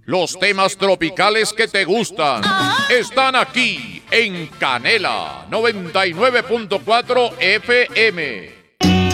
Los temas tropicales que te gustan están aquí en Canela 99.4 FM.